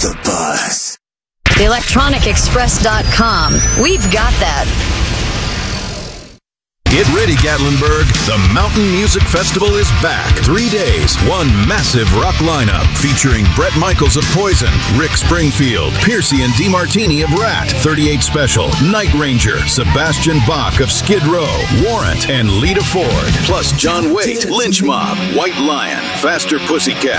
The Buzz. ElectronicExpress.com. We've got that. Get ready, Gatlinburg. The Mountain Music Festival is back. 3 days, one massive rock lineup featuring Bret Michaels of Poison, Rick Springfield, Piercy and DeMartini of Rat, 38 Special, Night Ranger, Sebastian Bach of Skid Row, Warrant, and Lita Ford. Plus John Waite, Lynch Mob, White Lion, Faster Pussycat.